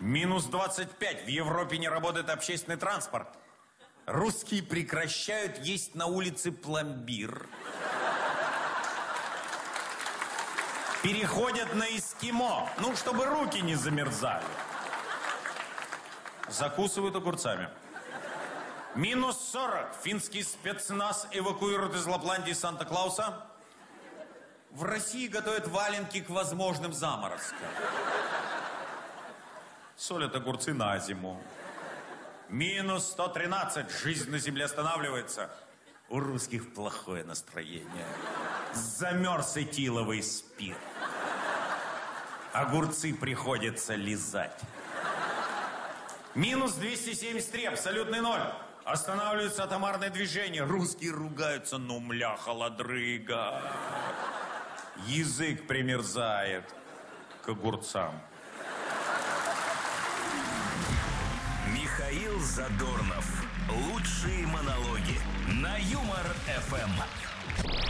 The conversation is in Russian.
Минус 25. В Европе не работает общественный транспорт. Русские прекращают есть на улице пломбир. Переходят на эскимо. Ну, чтобы руки не замерзали. Закусывают огурцами. Минус 40. Финский спецназ эвакуирует из Лапландии Санта-Клауса. В России готовят валенки к возможным заморозкам. Солят огурцы на зиму. Минус 113. Жизнь на земле останавливается. У русских плохое настроение. Замерз этиловый спирт. Огурцы приходится лизать. Минус 273. Абсолютный ноль. Останавливается атомарное движение. Русские ругаются, ну мля, холодрыга. Язык примерзает к огурцам. Михаил Задорнов. Лучшие монологи на Юмор ФМ.